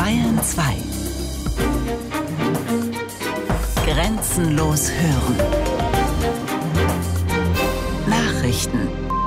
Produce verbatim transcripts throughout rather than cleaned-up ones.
Bayern zwei. Grenzenlos hören. Nachrichten.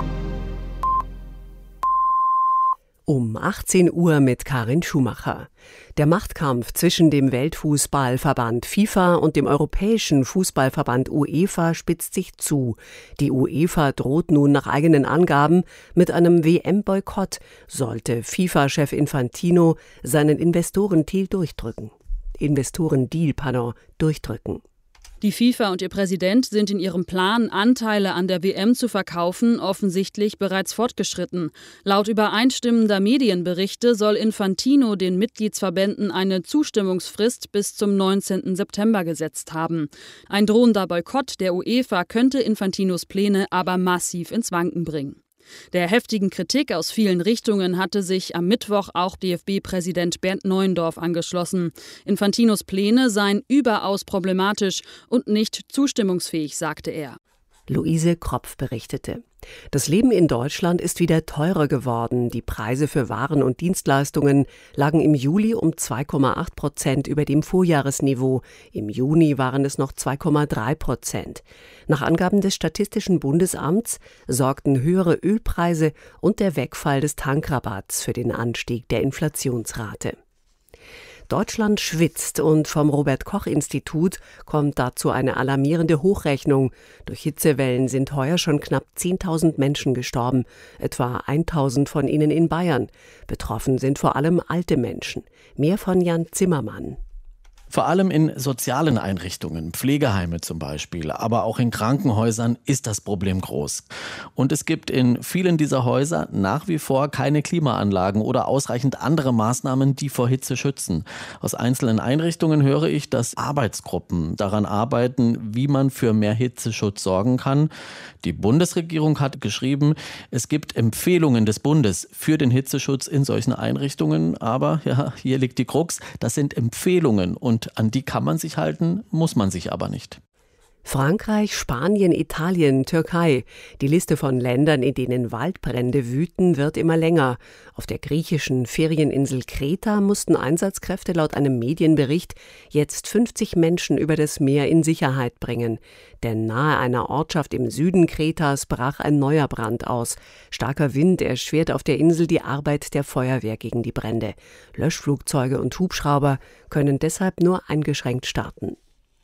Um achtzehn Uhr mit Karin Schumacher. Der Machtkampf zwischen dem Weltfußballverband FIFA und dem Europäischen Fußballverband UEFA spitzt sich zu. Die UEFA droht nun nach eigenen Angaben mit einem W M-Boykott, sollte FIFA-Chef Infantino seinen Investorendeal durchdrücken. Investorendeal, pardon, durchdrücken. Die FIFA und ihr Präsident sind in ihrem Plan, Anteile an der W M zu verkaufen, offensichtlich bereits fortgeschritten. Laut übereinstimmender Medienberichte soll Infantino den Mitgliedsverbänden eine Zustimmungsfrist bis zum neunzehnten September gesetzt haben. Ein drohender Boykott der UEFA könnte Infantinos Pläne aber massiv ins Wanken bringen. Der heftigen Kritik aus vielen Richtungen hatte sich am Mittwoch auch D F B-Präsident Bernd Neuendorf angeschlossen. Infantinos Pläne seien überaus problematisch und nicht zustimmungsfähig, sagte er. Luise Kropf berichtete. Das Leben in Deutschland ist wieder teurer geworden. Die Preise für Waren und Dienstleistungen lagen im Juli um zwei Komma acht Prozent über dem Vorjahresniveau. Im Juni waren es noch zwei Komma drei Prozent. Nach Angaben des Statistischen Bundesamts sorgten höhere Ölpreise und der Wegfall des Tankrabatts für den Anstieg der Inflationsrate. Deutschland schwitzt und vom Robert-Koch-Institut kommt dazu eine alarmierende Hochrechnung. Durch Hitzewellen sind heuer schon knapp zehntausend Menschen gestorben, etwa tausend von ihnen in Bayern. Betroffen sind vor allem alte Menschen. Mehr von Jan Zimmermann. Vor allem in sozialen Einrichtungen, Pflegeheime zum Beispiel, aber auch in Krankenhäusern ist das Problem groß. Und es gibt in vielen dieser Häuser nach wie vor keine Klimaanlagen oder ausreichend andere Maßnahmen, die vor Hitze schützen. Aus einzelnen Einrichtungen höre ich, dass Arbeitsgruppen daran arbeiten, wie man für mehr Hitzeschutz sorgen kann. Die Bundesregierung hat geschrieben, es gibt Empfehlungen des Bundes für den Hitzeschutz in solchen Einrichtungen. Aber ja, hier liegt die Krux, das sind Empfehlungen und Und an die kann man sich halten, muss man sich aber nicht. Frankreich, Spanien, Italien, Türkei. Die Liste von Ländern, in denen Waldbrände wüten, wird immer länger. Auf der griechischen Ferieninsel Kreta mussten Einsatzkräfte laut einem Medienbericht jetzt fünfzig Menschen über das Meer in Sicherheit bringen. Denn nahe einer Ortschaft im Süden Kretas brach ein neuer Brand aus. Starker Wind erschwert auf der Insel die Arbeit der Feuerwehr gegen die Brände. Löschflugzeuge und Hubschrauber können deshalb nur eingeschränkt starten.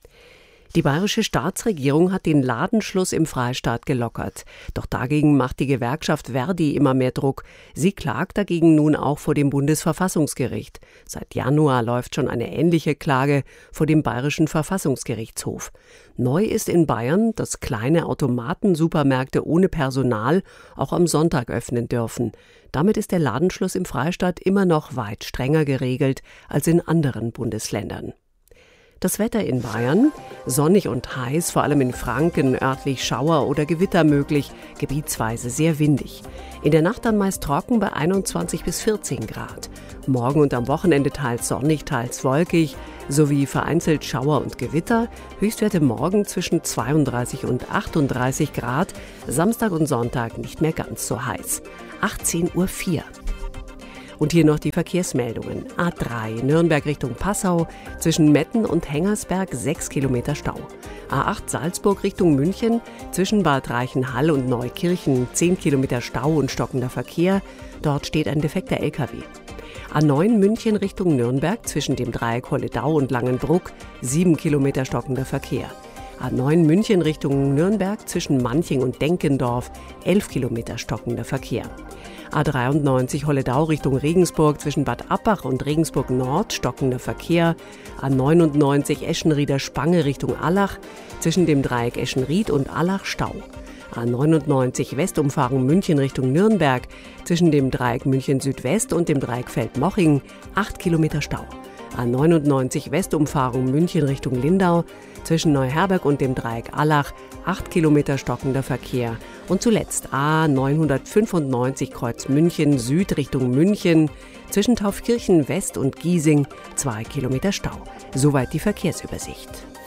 Die bayerische Staatsregierung hat den Ladenschluss im Freistaat gelockert. Doch dagegen macht die Gewerkschaft Verdi immer mehr Druck. Sie klagt dagegen nun auch vor dem Bundesverfassungsgericht. Seit Januar läuft schon eine ähnliche Klage vor dem Bayerischen Verfassungsgerichtshof. Neu ist in Bayern, dass kleine Automatensupermärkte ohne Personal auch am Sonntag öffnen dürfen. Damit ist der Ladenschluss im Freistaat immer noch weit strenger geregelt als in anderen Bundesländern. Das Wetter in Bayern: sonnig und heiß, vor allem in Franken, örtlich Schauer oder Gewitter möglich, gebietsweise sehr windig. In der Nacht dann meist trocken bei einundzwanzig bis vierzehn Grad. Morgen und am Wochenende teils sonnig, teils wolkig, sowie vereinzelt Schauer und Gewitter. Höchstwerte morgen zwischen zweiunddreißig und achtunddreißig Grad, Samstag und Sonntag nicht mehr ganz so heiß. achtzehn Uhr vier. Und hier noch die Verkehrsmeldungen. A drei Nürnberg Richtung Passau, zwischen Metten und Hengersberg sechs Kilometer Stau. A acht Salzburg Richtung München, zwischen Bad Reichenhall und Neukirchen zehn Kilometer Stau und stockender Verkehr. Dort steht ein defekter L K W. A neun München Richtung Nürnberg, zwischen dem Dreieck Holledau und Langenbruck sieben Kilometer stockender Verkehr. A neun München Richtung Nürnberg, zwischen Manching und Denkendorf elf Kilometer stockender Verkehr. A dreiundneunzig Holledau Richtung Regensburg, zwischen Bad Abbach und Regensburg Nord stockender Verkehr. A neunundneunzig Eschenrieder Spange Richtung Allach, zwischen dem Dreieck Eschenried und Allach Stau. A neunundneunzig Westumfahrung München Richtung Nürnberg, zwischen dem Dreieck München Südwest und dem Dreieck Feldmoching acht Kilometer Stau. A neunundneunzig Westumfahrung München Richtung Lindau, zwischen Neuherberg und dem Dreieck Allach acht Kilometer stockender Verkehr. Und zuletzt A neunhundertfünfundneunzig Kreuz München Süd Richtung München, zwischen Taufkirchen West und Giesing zwei Kilometer Stau. Soweit die Verkehrsübersicht.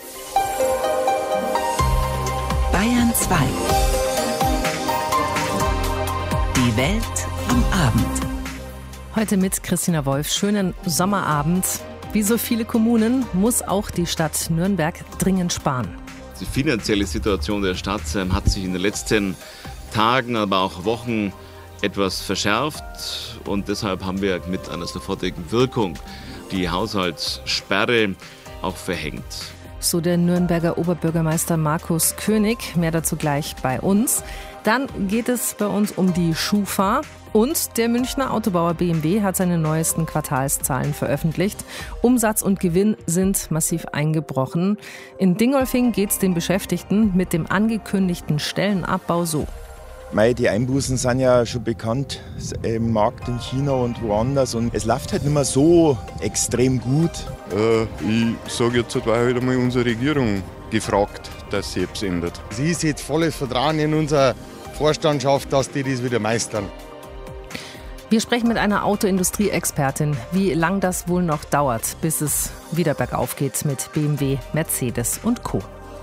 Bayern zwei. Die Welt am Abend. Heute mit Christina Wolf. Schönen Sommerabend. Wie so viele Kommunen muss auch die Stadt Nürnberg dringend sparen. Die finanzielle Situation der Stadt hat sich in den letzten Tagen, aber auch Wochen etwas verschärft. Und deshalb haben wir mit einer sofortigen Wirkung die Haushaltssperre auch verhängt. So der Nürnberger Oberbürgermeister Markus König. Mehr dazu gleich bei uns. Dann geht es bei uns um die Schufa. Und der Münchner Autobauer B M W hat seine neuesten Quartalszahlen veröffentlicht. Umsatz und Gewinn sind massiv eingebrochen. In Dingolfing geht es den Beschäftigten mit dem angekündigten Stellenabbau so. Mei, die Einbußen sind ja schon bekannt im Markt in China und woanders. Und es läuft halt nicht mehr so extrem gut. Äh, ich sage jetzt, war halt einmal unsere Regierung gefragt, dass sie etwas ändert. Sie ist jetzt volles Vertrauen in unsere Vorstandschaft, dass die das wieder meistern. Wir sprechen mit einer Autoindustrie-Expertin, wie lang das wohl noch dauert, bis es wieder bergauf geht mit B M W, Mercedes und Co.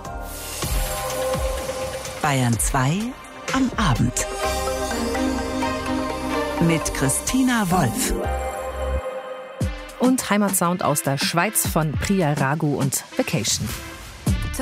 Bayern zwei am Abend. Mit Christina Wolf. Und Heimatsound aus der Schweiz von Priya Ragu und Vacation.